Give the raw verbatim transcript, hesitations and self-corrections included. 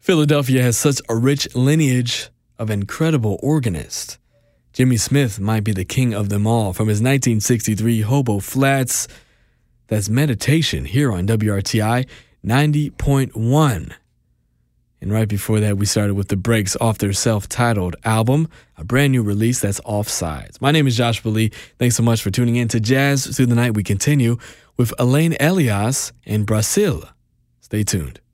Philadelphia has such a rich lineage of incredible organists. Jimmy Smith might be the king of them all. From his nineteen sixty-three Hobo Flats, that's Meditation here on W R T I ninety point one. And right before that, we started with The Breaks off their self-titled album, a brand new release that's Offsides. My name is Joshua Lee. Thanks so much for tuning in to Jazz Through the Night. We continue with Elaine Elias and Brasil. Stay tuned.